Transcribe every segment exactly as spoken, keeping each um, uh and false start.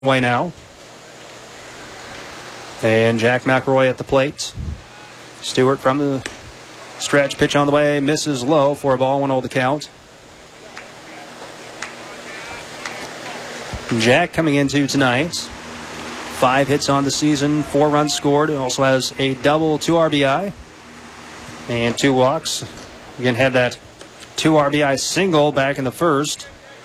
way now. And Jack McElroy at the plate. Stewart from the stretch, pitch on the way, misses low for a ball, one oh the count. Jack coming into tonight, five hits on the season, four runs scored. Also has a double, two R B I, and two walks. Again, had that two R B I single back in the first.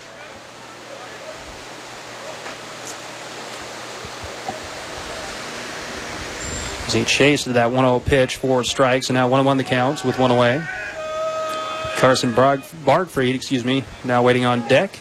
As he chased that one oh pitch, four strikes, and now one oh one the counts with one away. Carson Barg- Bargfried, excuse me, now waiting on deck.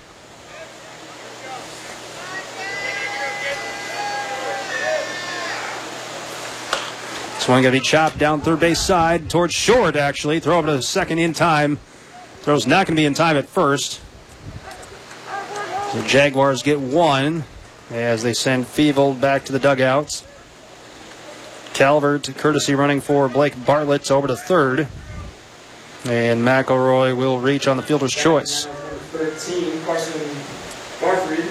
This one going to be chopped down third base side towards short, actually. Throw over to second in time. Throw's not going to be in time at first. The Jaguars get one as they send Feevold back to the dugouts. Calvert, courtesy running for Blake Bartlett, over to third. And McElroy will reach on the fielder's choice. thirteen, Carson Bargfried.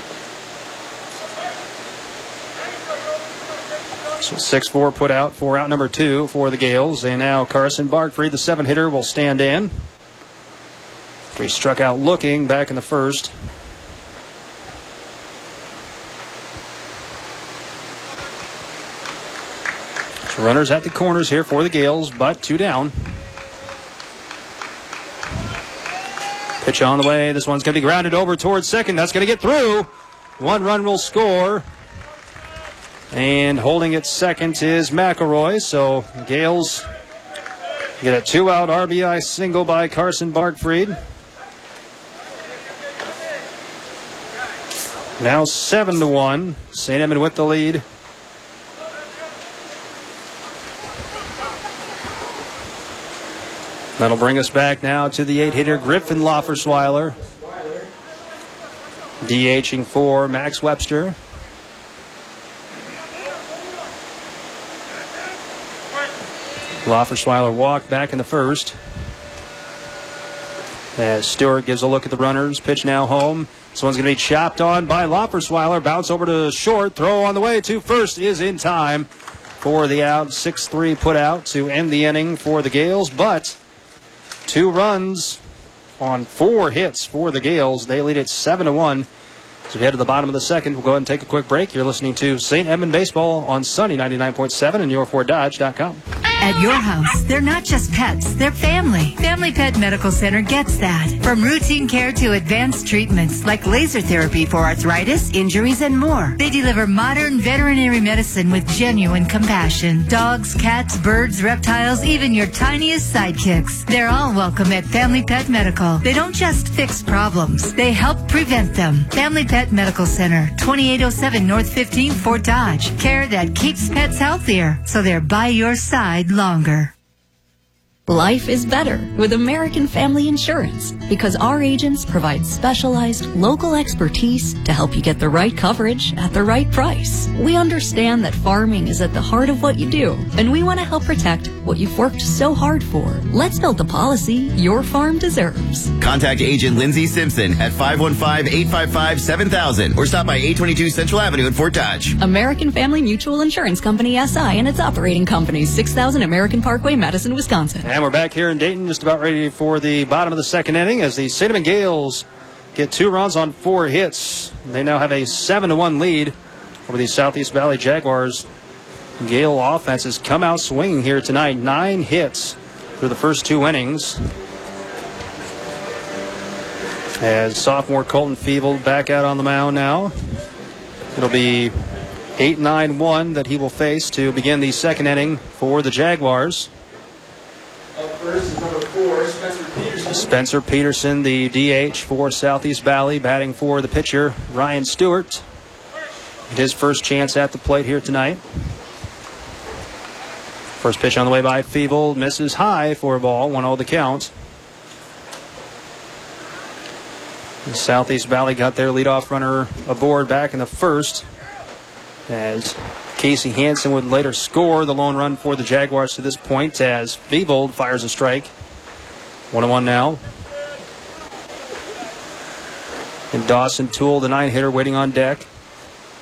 So six four put out for out number two for the Gales. And now Carson Bargfried, the seven hitter, will stand in. He struck out looking back in the first. So runners at the corners here for the Gales, but two down. Pitch on the way. This one's going to be grounded over towards second. That's going to get through. One run will score. And holding at second is McElroy. So the Gales get a two-out R B I single by Carson Bargfried. Now seven to one. Saint Edmund with the lead. That'll bring us back now to the eight-hitter Griffin Laufersweiler. DHing for Max Webster. Laufersweiler walked back in the first. As Stewart gives a look at the runners. Pitch now home. This one's going to be chopped on by Laufersweiler. Bounce over to short. Throw on the way to first is in time for the out. six three put out to end the inning for the Gales. But two runs on four hits for the Gales. They lead it seven to one. So we head to the bottom of the second. We'll go ahead and take a quick break. You're listening to Saint Edmund Baseball on Sunny ninety-nine point seven and your ford dodge dot com. At your house, they're not just pets, they're family. Family Pet Medical Center gets that. From routine care to advanced treatments like laser therapy for arthritis, injuries, and more. They deliver modern veterinary medicine with genuine compassion. Dogs, cats, birds, reptiles, even your tiniest sidekicks. They're all welcome at Family Pet Medical. They don't just fix problems, they help prevent them. Family Pet Medical Center, twenty-eight oh seven North fifteenth, Fort Dodge. Care that keeps pets healthier, so they're by your side longer. Life is better with American Family Insurance because our agents provide specialized local expertise to help you get the right coverage at the right price. We understand that farming is at the heart of what you do, and we want to help protect what you've worked so hard for. Let's build the policy your farm deserves. Contact Agent Lindsay Simpson at five one five, eight five five, seven thousand or stop by eight twenty-two Central Avenue in Fort Dodge. American Family Mutual Insurance Company S I and its operating companies, six thousand American Parkway, Madison, Wisconsin. And we're back here in Dayton, just about ready for the bottom of the second inning as the Saint Edmund Gales get two runs on four hits. They now have a seven to one lead over the Southeast Valley Jaguars. Gale offense has come out swinging here tonight. Nine hits through the first two innings. As sophomore Colton Feevold back out on the mound now. It'll be eight nine one that he will face to begin the second inning for the Jaguars. Up first is number four, Spencer Peterson. Spencer Peterson, the D H for Southeast Valley, batting for the pitcher, Ryan Stewart. His first chance at the plate here tonight. First pitch on the way by Feevold, misses high for a ball, one oh the count. The Southeast Valley got their leadoff runner aboard back in the first, as Casey Hansen would later score the lone run for the Jaguars to this point as Feevold fires a strike. one oh one now. And Dawson Toole, the nine hitter, waiting on deck.